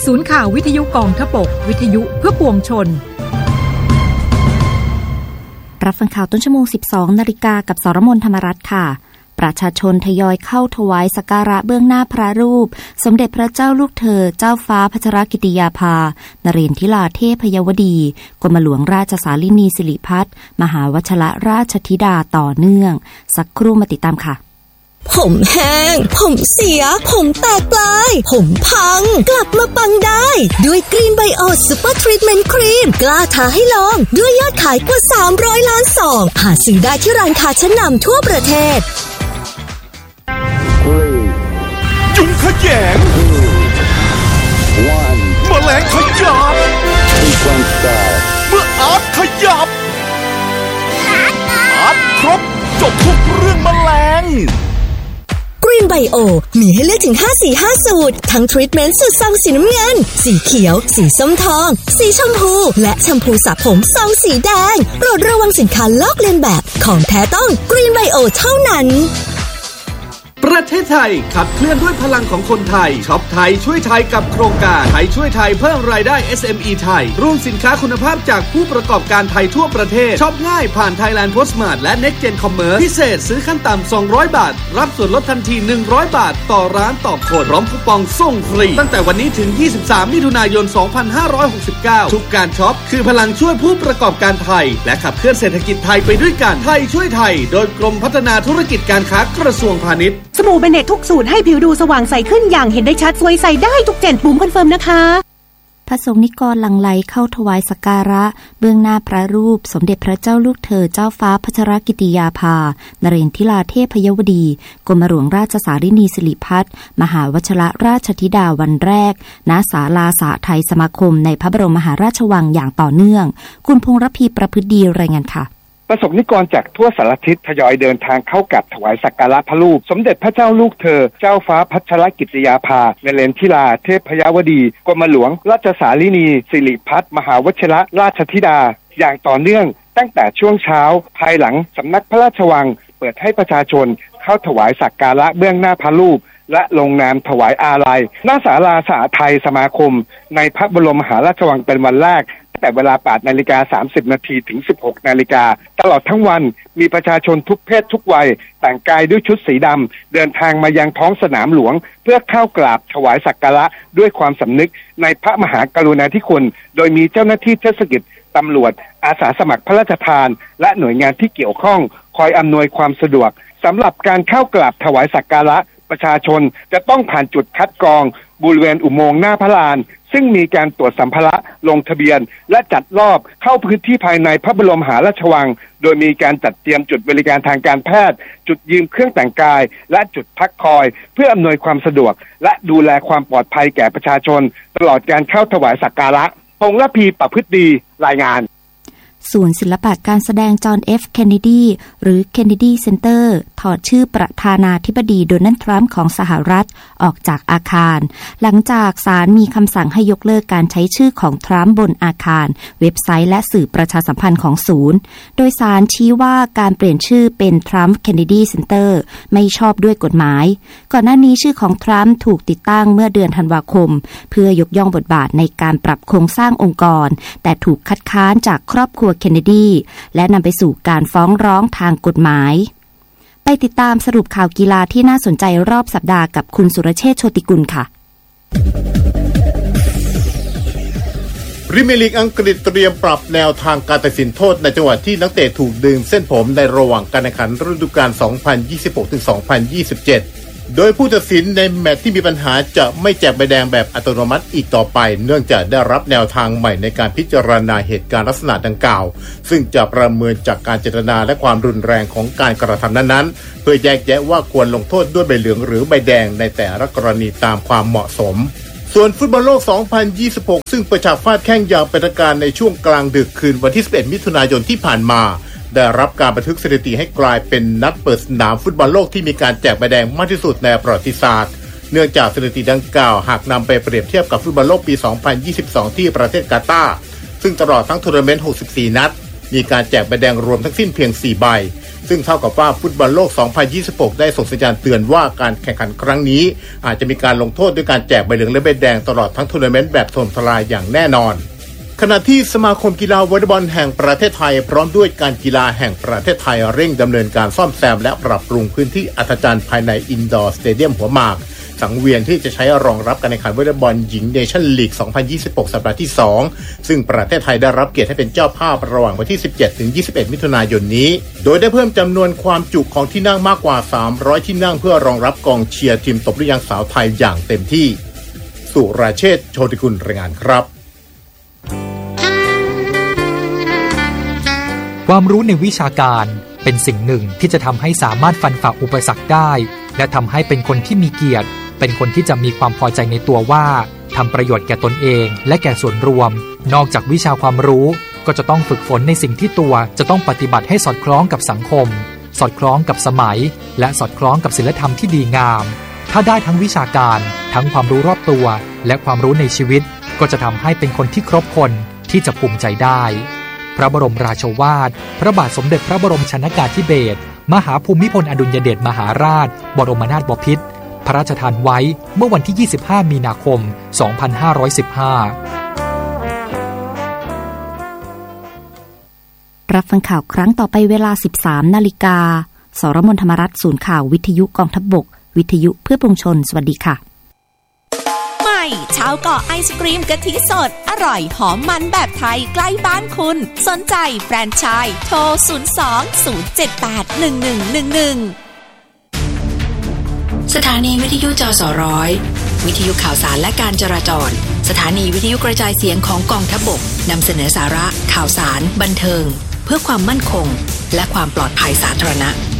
ศูนย์ข่าววิทยุกองทพบกวิทยุเพื่อปวงชนรับฟังข่าวต้นชั่วโมง 12 นาฬิกากับสรมนธรรมรัตน์ค่ะประชาชนทยอยเข้าถวายสักการะเบื้องหน้าพระรูปสมเด็จพระเจ้าลูกเธอเจ้าฟ้าพัชรกิติยาภานเรนทิลาเทพยวดีกรมหลวงราชสาลินีสิริพัฒน์มหาวชิรราชธิดาต่อเนื่องสักครู่มาติดตามค่ะผมแห้งผมเสียผมแตกปลายผมพังกลับมาปังได้ด้วยกรีนไบโอซูเปอร์ทรีทเมนต์ครีมกล้าท้าให้ลองด้วยยอดขายกว่า300 ล้านซองหาซื้อได้ที่ร้านค้าชั้นนำทั่วประเทศยุงขยงแมลงขยับเมื่ออาร์ตขยับอาร์ตครบจบทุกเรื่องแมลงกรีนไบโอมีให้เลือกถึง5 สี 5 สูตรทั้งทรีทเมนต์สูตรซองสีน้ำเงินสีเขียวสีส้มทองสีชมพูและแชมพูสระผมซองสีแดงโปรดระวังสินค้าลอกเลียนแบบของแท้ต้องกรีนไบโอเท่านั้นประเทศไทยขับเคลื่อนด้วยพลังของคนไทยช็อปไทยช่วยไทยกับโครงการไทยช่วยไทยเพิ่มรายได้ SME ไทยรวมสินค้าคุณภาพจากผู้ประกอบการไทยทั่วประเทศช็อปง่ายผ่าน Thailand Postmart และ Next Gen Commerce พิเศษซื้อขั้นต่ำ200 บาทรับส่วนลดทันที100 บาทต่อร้านต่อคนพร้อมคูปองส่งฟรีตั้งแต่วันนี้ถึง23 มิถุนายน 2569ทุกการช็อปคือพลังช่วยผู้ประกอบการไทยและขับเคลื่อนเศรษฐกิจไทยไปด้วยกันไทยช่วยไทยโดยกรมพัฒนาธุรกิจการค้ากระทรวงพาณิชย์สบู่เบเนตทุกสูตรให้ผิวดูสว่างใสขึ้นอย่างเห็นได้ชัดสวยใสได้ทุกเจนปุ่มคอนเฟิร์มนะคะพระสงฆ์นิกรหลั่งไหลเข้าถวายสักการะเบื้องหน้าพระรูปสมเด็จพระเจ้าลูกเธอเจ้าฟ้าพัชรกิติยาภานเรนทิลาเทพยวดีกรมหลวงราชสาลินีสิริพัฒน์มหาวชิรราชธิดาวันแรกณศาลาสาไทยสมาคมในพระบรมมหาราชวังอย่างต่อเนื่องคุณพงษ์รพีประพฤติดีรายงานค่ะประสบนิกรจากทั่วสารทิศทยอยเดินทางเข้ากับถวายสักการะพระรูปสมเด็จพระเจ้าลูกเธอเจ้าฟ้าพัชรกิติยาภานเรนทิลาเทพยวดีกรมหลวงราชสาลินีสิริพัฒน์มหาวชิรราชธิดาอย่างต่อเนื่องตั้งแต่ช่วงเช้าภายหลังสำนักพระราชวังเปิดให้ประชาชนเข้าถวายสักการะเบื้องหน้าพระรูปและลงนามถวายอาลัยณศาลาสาไทยสมาคมในพระบรมมหาราชวังเป็นวันแรกแต่เวลา 8:30 น.ถึง 16:00 น.ตลอดทั้งวันมีประชาชนทุกเพศทุกวัยแต่งกายด้วยชุดสีดำเดินทางมายังท้องสนามหลวงเพื่อเข้ากราบถวายสักการะด้วยความสำนึกในพระมหากรุณาธิคุณโดยมีเจ้าหน้าที่เทศกิจตำรวจอาสาสมัครพระราชทานและหน่วยงานที่เกี่ยวข้องคอยอำนวยความสะดวกสำหรับการเข้ากราบถวายสักการะประชาชนจะต้องผ่านจุดคัดกรองบริเวณอุโมงค์หน้าพระลานซึ่งมีการตรวจสัมภาระลงทะเบียนและจัดรอบเข้าพื้นที่ภายในพระบรมมหาราชวังโดยมีการจัดเตรียมจุดบริการทางการแพทย์จุดยืมเครื่องแต่งกายและจุดพักคอยเพื่ออำนวยความสะดวกและดูแลความปลอดภัยแก่ประชาชนตลอดการเข้าถวายสักการะพงษ์ระพีประพฤติดีรายงานศูนย์ศิลปะการแสดงจอห์น เอฟ เคนเนดีหรือ Kennedy Center ถอดชื่อประธานาธิบดีโดนัลด์ทรัมป์ของสหรัฐออกจากอาคารหลังจากศาลมีคำสั่งให้ยกเลิกการใช้ชื่อของทรัมป์บนอาคารเว็บไซต์และสื่อประชาสัมพันธ์ของศูนย์โดยศาลชี้ว่าการเปลี่ยนชื่อเป็นทรัมป์ Kennedy Center ไม่ชอบด้วยกฎหมายก่อนหน้านี้ชื่อของทรัมป์ถูกติดตั้งเมื่อเดือนธันวาคมเพื่อยกย่องบทบาทในการปรับโครงสร้างองค์กรแต่ถูกคัดค้านจากครอบครัวเคนเนดีและนำไปสู่การฟ้องร้องทางกฎหมายไปติดตามสรุปข่าวกีฬาที่น่าสนใจรอบสัปดาห์กับคุณสุรเชษฐ์โชติกุลค่ะพรีเมียร์ลีกอังกฤษเตรียมปรับแนวทางการตัดสินโทษในจังหวะที่นักเตะถูกดึงเส้นผมในระหว่างการแข่งขันฤดูกาล 2026-2027 โดยผู้ตัดสินในแมตช์ที่มีปัญหาจะไม่แจกใบแดงแบบอัตโนมัติอีกต่อไปเนื่องจากได้รับแนวทางใหม่ในการพิจารณาเหตุการณ์ลักษณะดังกล่าวซึ่งจะประเมินจากการเจตนาและความรุนแรงของการกระทำนั้นๆเพื่อแยกแยะว่าควรลงโทษด้วยใบเหลืองหรือใบแดงในแต่ละกรณีตามความเหมาะสมส่วนฟุตบอลโลก 2026 ซึ่งประชาฟาดแข่งอย่างเป็นทางการในช่วงกลางดึกคืนวันที่ 11 มิถุนายนที่ผ่านมาได้รับการบันทึกสถิติให้กลายเป็นนัดเปิดสนามฟุตบอลโลกที่มีการแจกใบแดงมากที่สุดในประวัติศาสตร์เนื่องจากสถิติดังกล่าวหากนำไปเปรียบเทียบกับฟุตบอลโลกปี 2022 ที่ประเทศกาตาร์ซึ่งตลอดทั้งทัวร์นาเมนต์ 64 นัดมีการแจกใบแดงรวมทั้งสิ้นเพียง 4 ใบซึ่งเท่ากับว่าฟุตบอลโลก 2026 ได้ส่งสัญญาณเตือนว่าการแข่งขันครั้งนี้อาจจะมีการลงโทษด้วยการแจกใบเหลืองและใบแดงตลอดทั้งทัวร์นาเมนต์แบบถล่มทลายอย่างแน่นอนขณะที่สมาคมกีฬาวอลเลย์บอลแห่งประเทศไทยพร้อมด้วยการกีฬาแห่งประเทศไทยเร่งดำเนินการซ่อมแซมและปรับปรุงพื้นที่อัศจรรย์ภายในอินดอร์สเตเดียมหัวหมากสังเวียนที่จะใช้รองรับการแข่งขันวอลเลย์บอลหญิงเนชั่นลีก 2026 สัปดาห์ที่ 2 ซึ่งประเทศไทยได้รับเกียรติให้เป็นเจ้าภาพระหว่างวันที่ 17 ถึง 21 มิถุนายนนี้โดยได้เพิ่มจำนวนความจุของที่นั่งมากกว่า 300 ที่นั่งเพื่อรองรับกองเชียร์ทีมตบลูกยางสาวไทยอย่างเต็มที่สุราเชษฐ์ โชติกุลรายงานครับความรู้ในวิชาการเป็นสิ่งหนึ่งที่จะทำให้สามารถฟันฝ่าอุปสรรคได้และทำให้เป็นคนที่มีเกียรติเป็นคนที่จะมีความพอใจในตัวว่าทำประโยชน์แก่ตนเองและแก่ส่วนรวมนอกจากวิชาความรู้ก็จะต้องฝึกฝนในสิ่งที่ตัวจะต้องปฏิบัติให้สอดคล้องกับสังคมสอดคล้องกับสมัยและสอดคล้องกับศีลธรรมที่ดีงามถ้าได้ทั้งวิชาการทั้งความรู้รอบตัวและความรู้ในชีวิตก็จะทำให้เป็นคนที่ครบคนที่จะภูมิใจได้พระบรมราโชวาทพระบาทสมเด็จพระบรมชนกาธิเบศรมหาภูมิพลอดุลยเดชมหาราชบรมนาถบพิตรพระราชทานไว้เมื่อวันที่ 25 มีนาคม 2515 รับฟังข่าวครั้งต่อไปเวลา 13 นาฬิกาสรมนธรรมรัฐศูนย์ข่าววิทยุกองทัพบกวิทยุเพื่อปวงชนสวัสดีค่ะใหม่ชาวเกาะไอศกรีมกะทิสดอร่อยหอมมันแบบไทยใกล้บ้านคุณสนใจแฟรนไชส์โทร 02-078-1111 สถานีวิทยุจสร้อยวิทยุข่าวสารและการจราจรสถานีวิทยุกระจายเสียงของกองทัพบกนำเสนอสาระข่าวสารบันเทิงเพื่อความมั่นคงและความปลอดภัยสาธารณะ